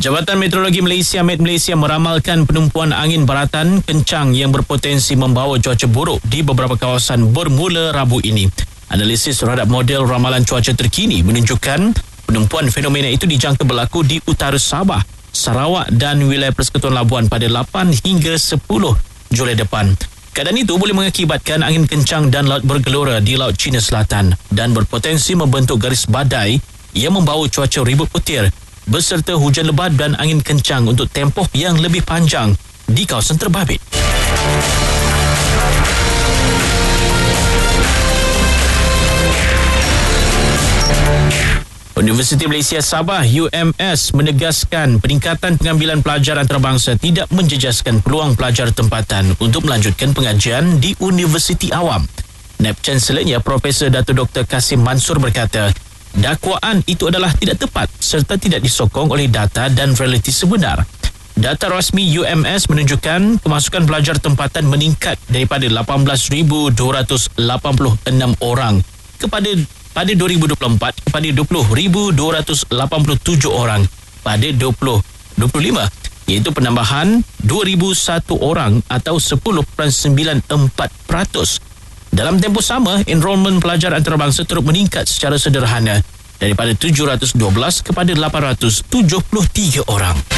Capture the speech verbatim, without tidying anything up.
Jabatan Meteorologi Malaysia Met Malaysia meramalkan penumpuan angin baratan kencang yang berpotensi membawa cuaca buruk di beberapa kawasan bermula Rabu ini. Analisis terhadap model ramalan cuaca terkini menunjukkan penumpuan fenomena itu dijangka berlaku di utara Sabah, Sarawak dan wilayah Persekutuan Labuan pada lapan hingga sepuluh Julai depan. Keadaan itu boleh mengakibatkan angin kencang dan laut bergelora di Laut Cina Selatan dan berpotensi membentuk garis badai yang membawa cuaca ribut petir beserta hujan lebat dan angin kencang untuk tempoh yang lebih panjang di kawasan terbabit. Universiti Malaysia Sabah U M S menegaskan peningkatan pengambilan pelajar antarabangsa tidak menjejaskan peluang pelajar tempatan untuk melanjutkan pengajian di Universiti Awam. Naib Chancelornya Profesor Datuk Doktor Kasim Mansur berkata, dakwaan itu adalah tidak tepat serta tidak disokong oleh data dan realiti sebenar. Data rasmi U M S menunjukkan kemasukan pelajar tempatan meningkat daripada lapan belas ribu dua ratus lapan puluh enam orang kepada pada dua ribu dua puluh empat kepada dua puluh ribu dua ratus lapan puluh tujuh orang pada dua ribu dua puluh lima, iaitu penambahan dua ribu satu orang atau sepuluh perpuluhan sembilan empat peratus. Dalam tempoh sama, enrolment pelajar antarabangsa terus meningkat secara sederhana daripada tujuh ratus dua belas kepada lapan ratus tujuh puluh tiga orang.